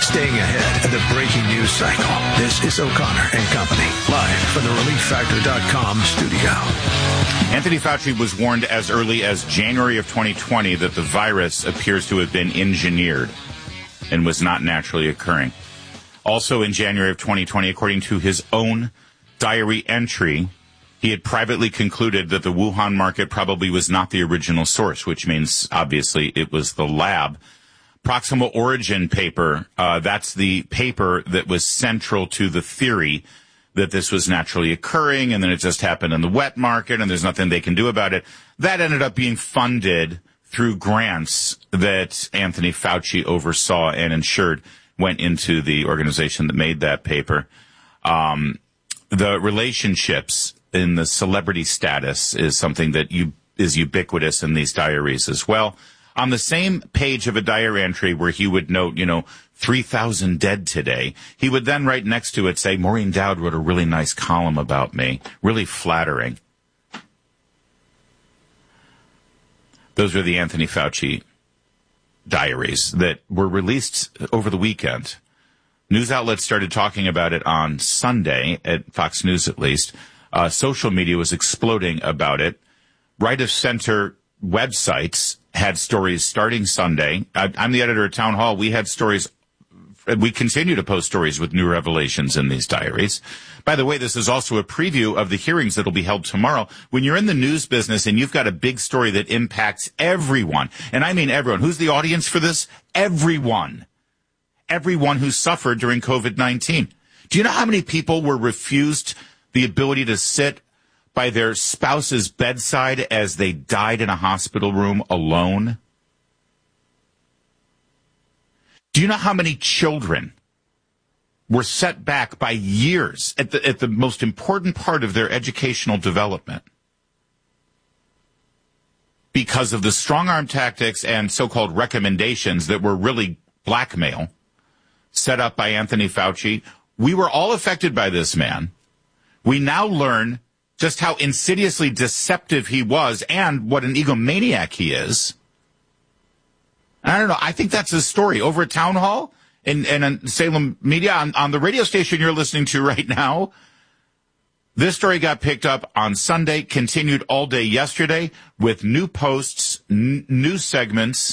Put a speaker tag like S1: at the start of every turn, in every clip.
S1: staying ahead of the breaking news cycle. This is O'Connor and Company, live from the ReliefFactor.com studio.
S2: Anthony Fauci was warned as early as January of 2020 that the virus appears to have been engineered and was not naturally occurring. Also in January of 2020, according to his own diary entry, he had privately concluded that the Wuhan market probably was not the original source, which means obviously it was the lab. Proximal origin paper, that's the paper that was central to the theory that this was naturally occurring and then it just happened in the wet market and there's nothing they can do about it. That ended up being funded through grants that Anthony Fauci oversaw and ensured went into the organization that made that paper. The relationships in the celebrity status is something that is ubiquitous in these diaries as well. On the same page of a diary entry where he would note, 3,000 dead today, he would then write next to it, say, Maureen Dowd wrote a really nice column about me, really flattering. Those are the Anthony Fauci diaries that were released over the weekend. News outlets started talking about it on Sunday, at Fox News at least. Social media was exploding about it. Right of center websites had stories starting Sunday. I'm the editor at Town Hall. We had stories. We continue to post stories with new revelations in these diaries. By the way, this is also a preview of the hearings that will be held tomorrow. When you're in the news business and you've got a big story that impacts everyone, and I mean everyone, who's the audience for this? Everyone. Everyone who suffered during COVID-19. Do you know how many people were refused the ability to sit by their spouse's bedside as they died in a hospital room alone? Do you know how many children were set back by years at the most important part of their educational development because of the strong-arm tactics and so-called recommendations that were really blackmail set up by Anthony Fauci? We were all affected by this man. We now learn just how insidiously deceptive he was and what an egomaniac he is. I don't know. I think that's his story. Over at Town Hall and Salem Media, on the radio station you're listening to right now, this story got picked up on Sunday, continued all day yesterday with new posts, new segments.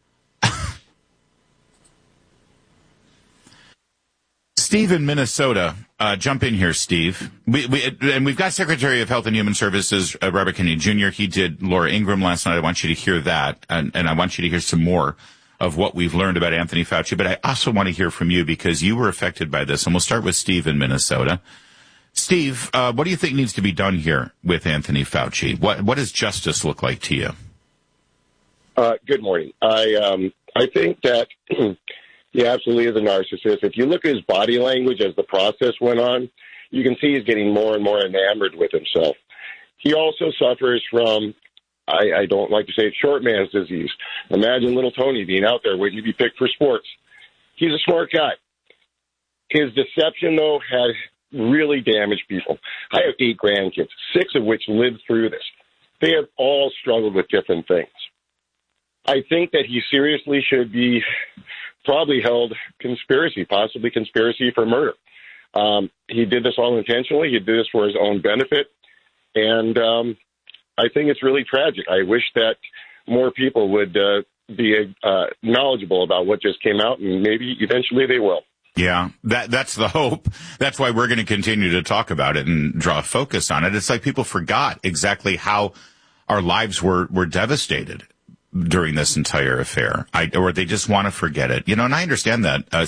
S2: Steve in Minnesota, jump in here, Steve. We've got Secretary of Health and Human Services, Robert Kennedy Jr. He did Laura Ingraham last night. I want you to hear that, and I want you to hear some more of what we've learned about Anthony Fauci. But I also want to hear from you because you were affected by this, and we'll start with Steve in Minnesota. Steve, what do you think needs to be done here with Anthony Fauci? What does justice look like to you?
S3: Good morning. I think that he absolutely is a narcissist. If you look at his body language as the process went on, you can see he's getting more and more enamored with himself. He also suffers from, I don't like to say it, short man's disease. Imagine little Tony being out there waiting to be picked for sports. He's a smart guy. His deception, though, had really damaged people. I have 8 grandkids, 6 of which lived through this. They have all struggled with different things. I think that he seriously should be probably held possibly conspiracy for murder. He did this all intentionally. He did this for his own benefit. And I think it's really tragic. I wish that more people would be knowledgeable about what just came out, and maybe eventually they will.
S2: Yeah, that's the hope. That's why we're going to continue to talk about it and draw a focus on it. It's like people forgot exactly how our lives were devastated during this entire affair, or they just want to forget it. And I understand that.